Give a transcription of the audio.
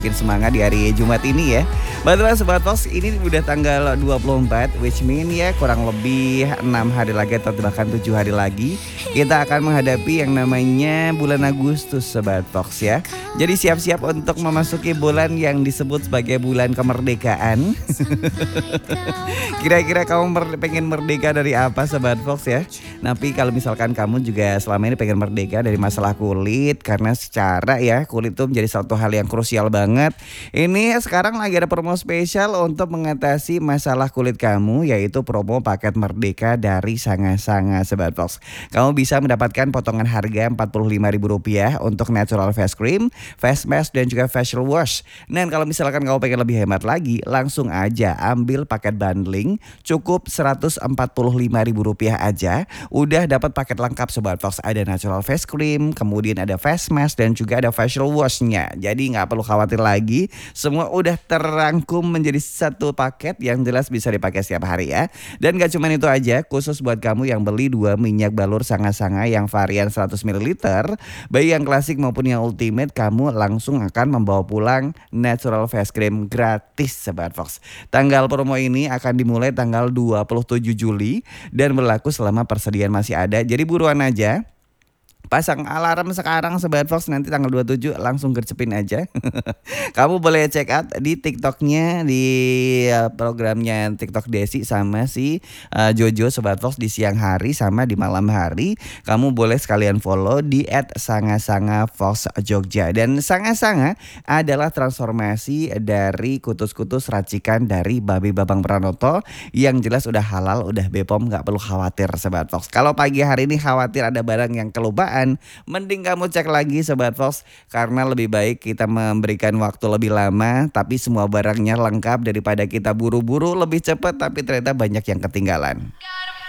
Bikin semangat di hari Jumat ini ya. Betul Sobat Fox, ini udah tanggal 24, which mean ya kurang lebih 6 hari lagi atau bahkan 7 hari lagi kita akan menghadapi yang namanya bulan Agustus Sobat Fox ya. Jadi siap-siap untuk memasuki bulan yang disebut sebagai bulan kemerdekaan. Kira-kira kamu pengen merdeka dari apa Sobat Fox ya? Tapi kalau misalkan kamu juga selama ini pengen merdeka dari masalah kulit, karena secara ya kulit itu menjadi satu hal yang krusial banget. Ini sekarang lagi ada promo spesial untuk mengatasi masalah kulit kamu, yaitu promo paket merdeka dari Sanga-Sanga Sobat Fox. Kamu bisa mendapatkan potongan harga Rp45.000 untuk natural face cream, face mask dan juga facial wash. Dan kalau misalkan kamu pengen lebih hemat lagi, langsung aja ambil paket bundling cukup Rp145.000 aja. Udah dapat paket lengkap Sobat Fox, ada natural face cream, kemudian ada face mask dan juga ada facial washnya. Jadi nggak perlu khawatir lagi, semua udah terangkum menjadi satu paket yang jelas bisa dipakai setiap hari ya. Dan gak cuma itu aja, khusus buat kamu yang beli 2 minyak balur Sanga-Sanga yang varian 100 ml, baik yang klasik maupun yang ultimate, kamu langsung akan membawa pulang natural face cream gratis Sobat Fox. Tanggal promo ini akan dimulai tanggal 27 Juli dan berlaku selama persediaan masih ada. Jadi buruan aja. Pasang alarm sekarang Sobat Fox, nanti tanggal 27 langsung gercepin aja. Kamu boleh check out di TikToknya, di programnya TikTok Desi sama si Jojo Sobat Fox di siang hari sama di malam hari. Kamu boleh sekalian follow di @sanga-sanga-fox-jogja. Dan Sanga-Sanga adalah transformasi dari kutus-kutus racikan dari Babe Babang Pranoto yang jelas udah halal, udah BPOM, gak perlu khawatir Sobat Fox. Kalau pagi hari ini khawatir ada barang yang kelupaan, mending kamu cek lagi Sobat Fox, karena lebih baik kita memberikan waktu lebih lama tapi semua barangnya lengkap daripada kita buru-buru lebih cepat tapi ternyata banyak yang ketinggalan.